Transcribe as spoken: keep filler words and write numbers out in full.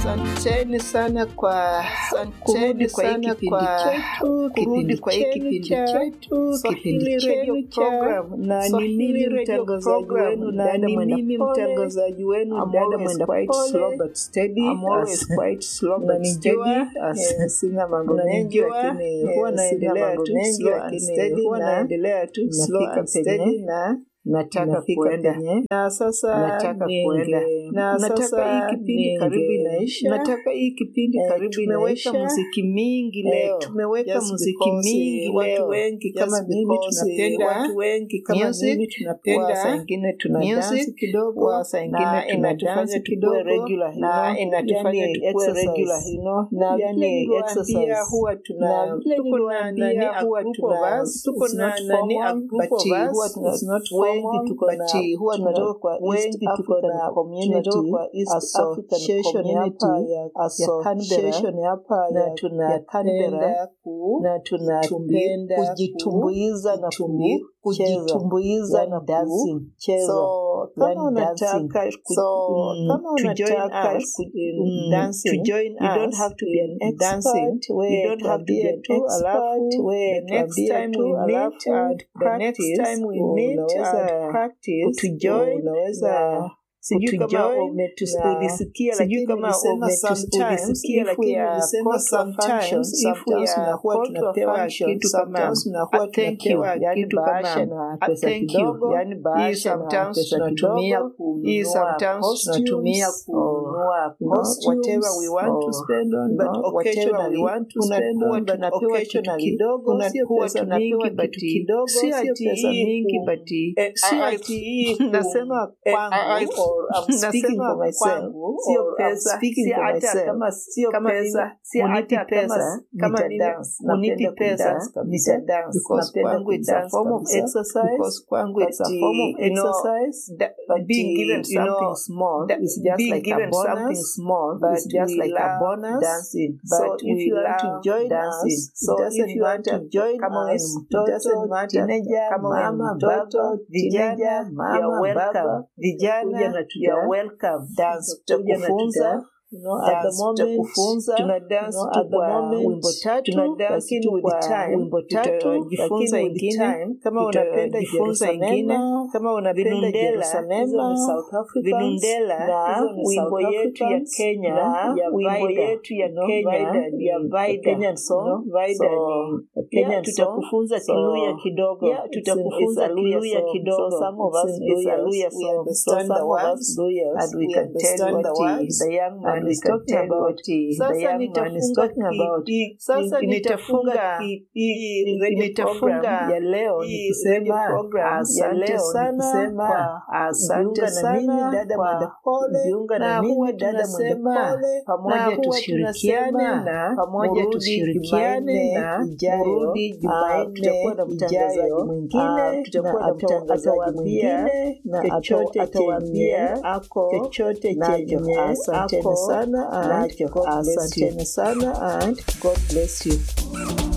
Asanteni sana kwa kurudi kwa hiki kipindi chetu, kurudi kwa hiki kipindi chetu, kipindi chetu program, na ni mimi mtangazaji wenu, na ni mimi mtangazaji wenu, dada mwenda quite slow but steady. I'm always quite slow but steady. Sina mambo mengi lakini huwa naendelea tu slow and steady, huwa naendelea tu slow and steady na nataka kuenda na sasa nataka kuenda na sasa hii kipindi karibu inaisha. Nataka hii kipindi karibu inaisha. Tumeweka muziki mingi leo, tumeweka muziki mingi. Watu wengi kama mimi tunapenda, watu wengi kama mimi tunapenda. Saa nyingine tuna dance kidogo, saa nyingine tunatufanya kidogo regular, na inatufanya tuwe regular, you know, na yani exercise huwa tuna tuko na nani huwa tuna tuko na nani a group of us, it's not wengi tuko na huwa tunatoka kwa wengi tuko na community kwa East Association hapa ya association hapa ya tuna Canberra na tunapenda kujitumbuiza na kujitumbuiza na dancing cheza. So kama unataka so kama unataka dancing to join us, you don't have to be an expert, you don't have to be an expert. The next time we meet and the next time we meet and practice to join unaweza sijui kama umetusikia lakini kama umetusikia lakini unasema sometimes if we are tunapewa kitu kama thank you kitu kama pesa kidogo, yani baasha na pesa tunatumia hii sometimes tunatumia kununua whatever we want to spend on, but occasionally we want to spend on, tunapewa kitu kidogo, sio pesa mingi but kidogo, sio pesa mingi but sio ati nasema kwangu I'm speaking for myself. Sio pesa, speaking for myself. Kama sio pesa, si hata pesa, kama unipi pesa, nita dance. Because kwangu it's a form of exercise. Because kwangu it's a form of exercise. But being given something small is just like a bonus. Small, but just like a bonus dancing. But if you want to join dancing, so if you want to join, kama wewe mtoto, teenager, mama, baba, vijana, mama, welcome. Vijana you're welcome. Dance tutakufunza, you know, at the moment tuna dance tu kwa wimbo tatu, tuna dance tu with time, wimbo tatu jifunza ingine kama unapenda jifunza ingine, kama unapenda Jerusalem South Africa vinundela na wimbo yetu ya Kenya, wimbo yetu ya Kenya ya Vaida Kenyan song, Vaida ni Kenyan, tutakufunza Kiluya kidogo, tutakufunza Kiluya kidogo. Some of us is Kiluya, we understand the words and we can tell the words. The young man is talking about the young man is talking about. Sasa nitafunga nitafunga ya leo nikisema asante sana kwa asante sana dada mwenda pole, jiunga na mimi dada mwenda pole, pamoja tushirikiane na pamoja tushirikiane na rudi Jumanne tutakuwa na mtangazaji mwingine, tutakuwa na mtangazaji mwingine na chochote atawaambia ako chochote chenye. Asante sana and God bless you. Asante sana and God bless you.